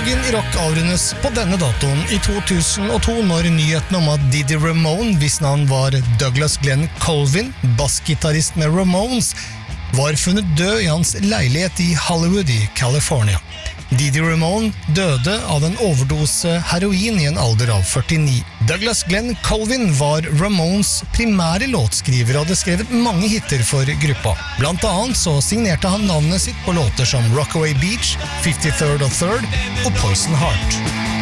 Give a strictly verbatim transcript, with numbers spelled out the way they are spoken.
Dagen i rock avrundes på denne datoen i to tusen og to når nyheten om at Didi Ramone, hvis navn var Douglas Glenn Colvin, bassgitarrist med Ramones, var funnet død i hans leilighet i Hollywood i California. Didi Ramone døde av en overdose heroin i en alder av førtini. Douglas Glenn Colvin var Ramones primære låtskriver og hadde skrevet mange hitter for gruppa. Blant annet så signerte han navnet sitt på låter som Rockaway Beach, fifty-third og Third og Poison Heart.